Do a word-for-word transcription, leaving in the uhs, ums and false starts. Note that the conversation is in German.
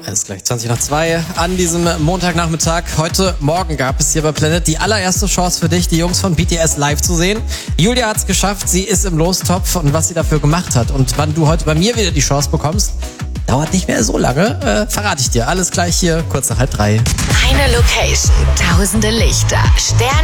Alles gleich, zwanzig nach zwei an diesem Montagnachmittag. Heute Morgen gab es hier bei Planet die allererste Chance für dich, die Jungs von B T S live zu sehen. Julia hat's geschafft, sie ist im Lostopf und was sie dafür gemacht hat und wann du heute bei mir wieder die Chance bekommst, dauert nicht mehr so lange, äh, verrate ich dir. Alles gleich hier, kurz nach halb drei. Eine Location, tausende Lichter, Sterne.